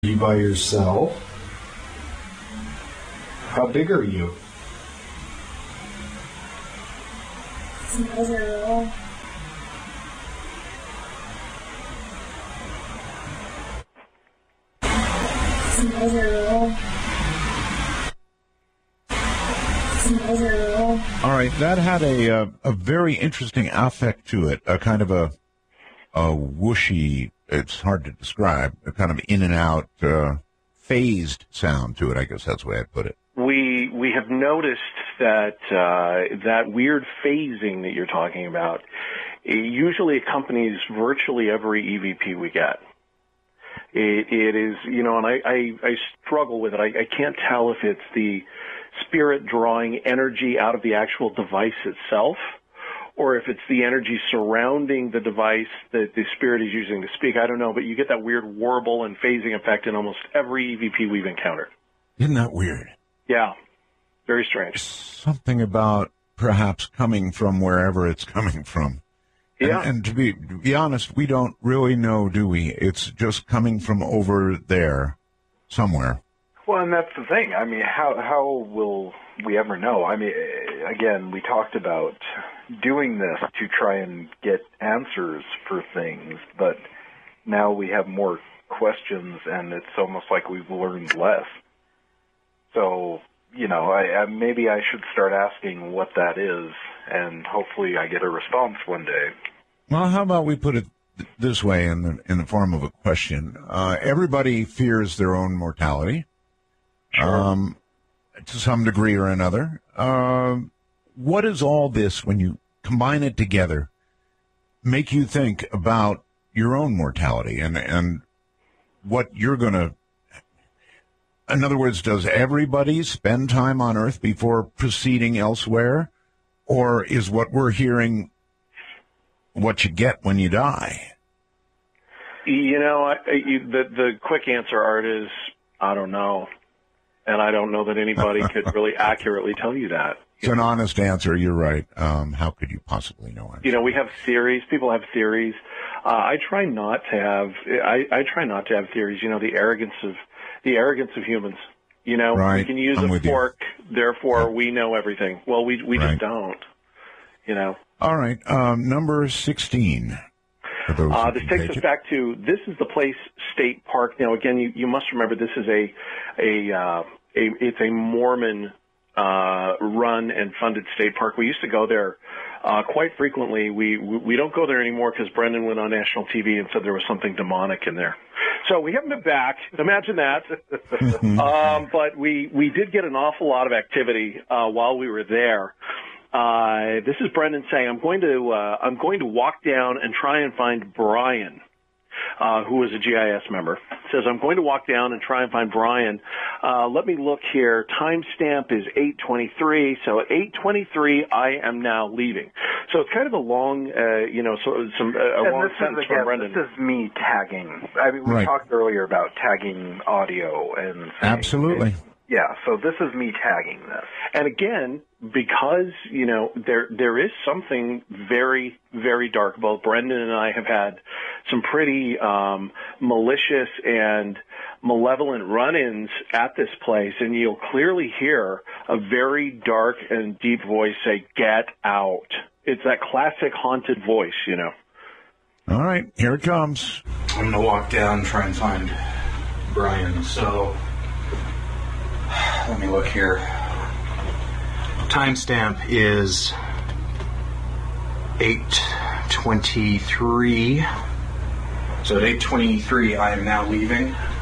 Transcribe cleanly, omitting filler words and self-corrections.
You by yourself? How big are you? Zero. All right, that had a very interesting affect to it, a kind of a whooshy, it's hard to describe, a kind of in and out, phased sound to it, I guess that's the way I'd put it. We have noticed that that weird phasing that you're talking about usually accompanies virtually every EVP we get. It is, and I struggle with it. I can't tell if it's the spirit drawing energy out of the actual device itself, or if it's the energy surrounding the device that the spirit is using to speak. I don't know, but you get that weird warble and phasing effect in almost every EVP we've encountered. Isn't that weird? Yeah, very strange. Something about perhaps coming from wherever it's coming from. Yeah. And to be honest, we don't really know, do we? It's just coming from over there somewhere. Well, and that's the thing. I mean, how will we ever know? I mean, again, we talked about doing this to try and get answers for things, but now we have more questions, and it's almost like we've learned less. So, maybe I should start asking what that is, and hopefully I get a response one day. Well, how about we put it this way in the form of a question? Everybody fears their own mortality. Sure. To some degree or another. What is all this, when you combine it together, make you think about your own mortality and what you're going to... In other words, does everybody spend time on Earth before proceeding elsewhere? Or is what we're hearing what you get when you die? The quick answer, Art, is I don't know. And I don't know that anybody could really accurately tell you that. It's an honest answer. You're right. How could you possibly know? We have theories. People have theories. I try not to have. I try not to have theories. The arrogance of humans. Right. We can use a fork, therefore we know everything. Well, we just don't. All right. Number 16. This takes us back to, this is the Place State Park. Now, again, you must remember this is it's a Mormon run and funded state park. We used to go there quite frequently. We don't go there anymore because Brendan went on national TV and said there was something demonic in there. So we haven't been back. Imagine that. But we did get an awful lot of activity while we were there. This is Brendan saying, I'm going to walk down and try and find Brian, who is a GIS member. Says, I'm going to walk down and try and find Brian. Let me look here. Timestamp is 8:23. So at 8:23, I am now leaving. So it's kind of a long, long sentence from Brendan. This is me tagging. I mean, we talked earlier about tagging audio and absolutely. Yeah, so this is me tagging this. And again, because, there is something very, very dark. Both Brendan and I have had some pretty malicious and malevolent run-ins at this place, and you'll clearly hear a very dark and deep voice say, "Get out." It's that classic haunted voice, All right, here it comes. I'm going to walk down and try and find Brian, so... Let me look here. Timestamp is 8:23. So at 8:23, I am now leaving.